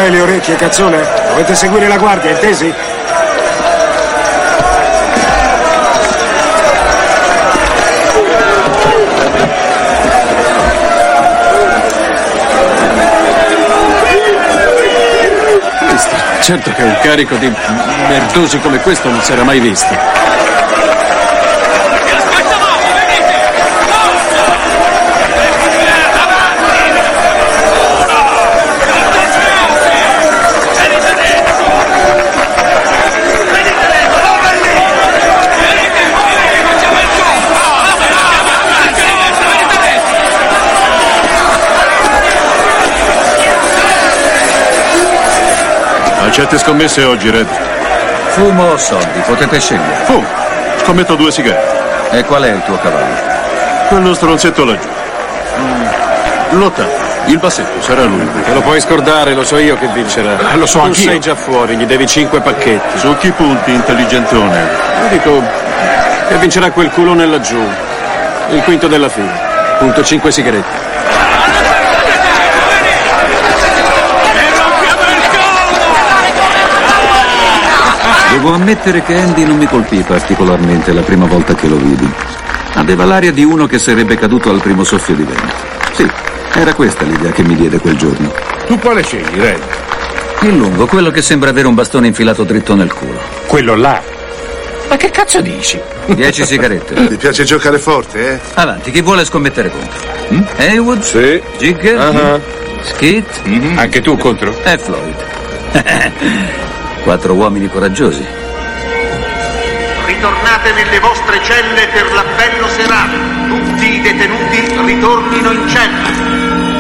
hai le orecchie, cazzone? Dovete seguire la guardia, intesi? Certo che un carico di merdosi come questo non si era mai visto. Accette scommesse oggi, Red? Fumo o soldi? Potete scegliere. Fumo. Scommetto 2 sigarette. E qual è il tuo cavallo? Quello stronzetto laggiù. L'8. Il bassetto, sarà lui. Te lo puoi scordare, lo so io che vincerà. Lo so anch'io. Tu sei già fuori, gli devi 5 pacchetti. Su chi punti, intelligentone? Io dico che vincerà quel culone laggiù. Il quinto della fila. Punto 5 sigarette. Devo ammettere che Andy non mi colpì particolarmente la prima volta che lo vidi. Aveva l'aria di uno che sarebbe caduto al primo soffio di vento. Sì, era questa l'idea che mi diede quel giorno. Tu quale scegli, Red? Il lungo, quello che sembra avere un bastone infilato dritto nel culo. Quello là. Ma che cazzo dici? 10 sigarette. Ti piace giocare forte, eh? Avanti, chi vuole scommettere contro? Haywood? Sì. Jigger? Skid? Anche tu contro? E Floyd. 4 uomini coraggiosi. Ritornate nelle vostre celle per l'appello serale. Tutti i detenuti ritornino in cella.